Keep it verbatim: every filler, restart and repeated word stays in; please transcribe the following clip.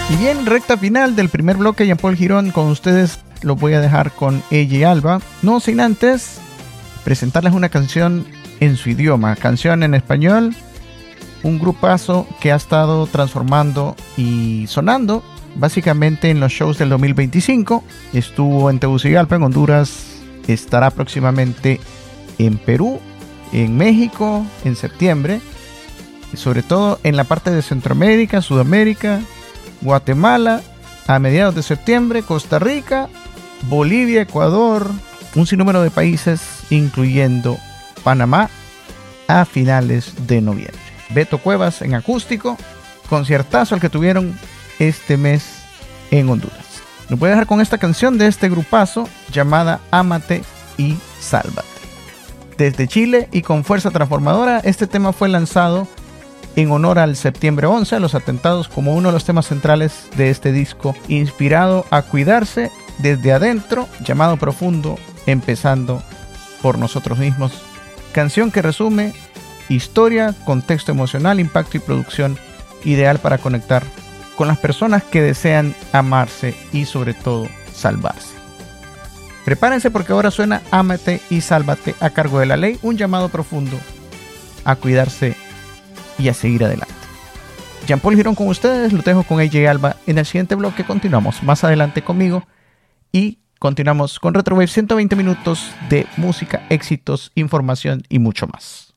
Y bien, recta final del primer bloque, Jean-Paul Girón con ustedes. Lo voy a dejar con ella Alba, no sin antes presentarles una canción en su idioma, canción en español, un grupazo que ha estado transformando y sonando básicamente en los shows del dos mil veinticinco. Estuvo en Tegucigalpa, en Honduras, estará próximamente en Perú, en México en septiembre, y sobre todo en la parte de Centroamérica, Sudamérica, Guatemala a mediados de septiembre, Costa Rica, Bolivia, Ecuador, un sinnúmero de países, incluyendo Panamá, a finales de noviembre. Beto Cuevas en acústico, conciertazo el que tuvieron este mes en Honduras. Nos voy a dejar con esta canción de este grupazo llamada Ámate y Sálvate. Desde Chile y con fuerza transformadora, este tema fue lanzado en honor al septiembre once, a los atentados, como uno de los temas centrales de este disco, inspirado a cuidarse desde adentro, llamado Profundo, empezando por nosotros mismos. Canción que resume historia, contexto emocional, impacto y producción, ideal para conectar con las personas que desean amarse y sobre todo salvarse. Prepárense porque ahora suena Ámate y Sálvate a cargo de La Ley, un llamado profundo a cuidarse y a seguir adelante. Jean-Paul Girón con ustedes, lo dejo con A J Alba. En el siguiente bloque continuamos más adelante conmigo y continuamos con Retrowave, ciento veinte minutos de música, éxitos, información y mucho más.